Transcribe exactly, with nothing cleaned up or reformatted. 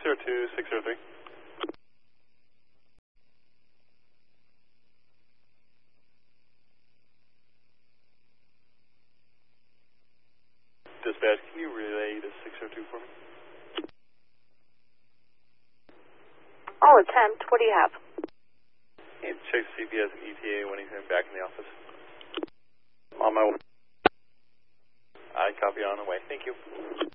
zero two, six zero three. Dispatch, can you relay to six zero two for me? All attempt, what do you have? And check to see if he has an E T A when he's back in the office. On my way. I copy on the way. Thank you.